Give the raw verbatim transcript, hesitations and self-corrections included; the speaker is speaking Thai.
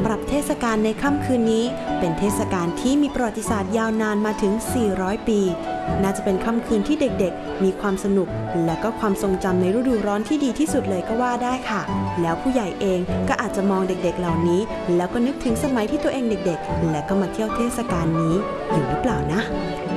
ำหรับเทศกาลในค่ำคืนนี้เป็นเทศกาลที่มีประวัติศาสตร์ยาวนานมาถึงสี่ร้อยปีน่าจะเป็นค่ำคืนที่เด็กๆมีความสนุกและก็ความทรงจำในฤดูร้อนที่ดีที่สุดเลยก็ว่าได้ค่ะแล้วผู้ใหญ่เองก็อาจจะมองเด็กๆเหล่านี้แล้วก็นึกถึงสมัยที่ตัวเองเด็กๆและก็มาเที่ยวเทศกาลนี้อยู่หรือเปล่านะ